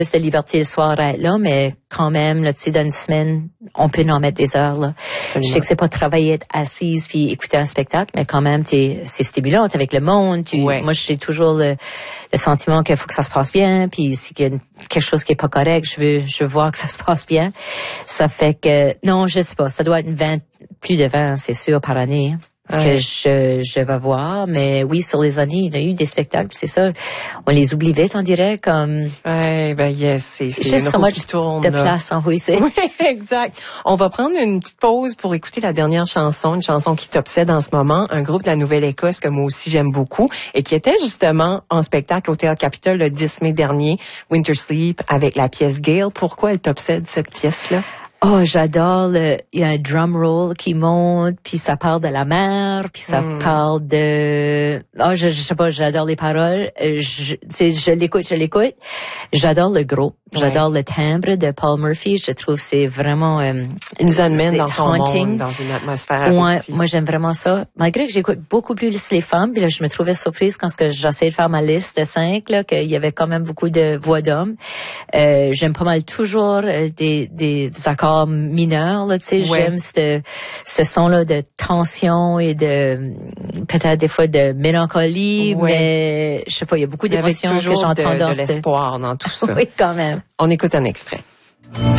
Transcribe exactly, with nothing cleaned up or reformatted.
de liberté le soir à être là, mais quand même, là, tu sais, dans une semaine, on peut en mettre des heures, là. Absolument. Je sais que c'est pas travailler, être assise puis écouter un spectacle, mais quand même, t'es, c'est stimulant, t'es avec le monde, tu, ouais. moi, j'ai toujours le, le sentiment qu'il faut que ça se passe bien, puis s'il y a quelque chose qui est pas correct, je veux, je veux voir que ça se passe bien. Ça fait que, non, je sais pas, ça doit être une vingt, plus de vingt, c'est sûr, par année. Que ouais. je, je vais voir, mais oui, sur les années, il y a eu des spectacles, c'est ça, on les oublie vite, on dirait, comme... Ouais, ben yes, c'est, c'est juste une so roue much qui tourne, de là. place en c'est. Oui, exact. On va prendre une petite pause pour écouter la dernière chanson, une chanson qui t'obsède en ce moment, un groupe de la Nouvelle-Écosse que moi aussi j'aime beaucoup et qui était justement en spectacle au Théâtre Capitole le dix mai dernier, Winter Sleep, avec la pièce Gale. Pourquoi elle t'obsède, cette pièce-là? Oh, j'adore le, il y a un drum roll qui monte, puis ça parle de la mer, puis ça mm. parle de, oh, je, je sais pas, j'adore les paroles, je, je, je l'écoute, je l'écoute. J'adore le groupe, j'adore ouais. le timbre de Paul Murphy, je trouve que c'est vraiment, euh, il nous amène dans son haunting. monde, dans une atmosphère ouais, aussi. Moi, j'aime vraiment ça. Malgré que j'écoute beaucoup plus les femmes, puis là, je me trouvais surprise quand j'essayais de faire ma liste de cinq, là, qu'il y avait quand même beaucoup de voix d'hommes. Euh, j'aime pas mal toujours euh, des, des, des accords mineur, là, tu sais, ouais. j'aime ce, ce son-là de tension et de, peut-être des fois de mélancolie, ouais. mais je sais pas, il y a beaucoup d'émotions que j'entends de, dans de l'espoir dans tout ça. Oui, quand même. On écoute un extrait.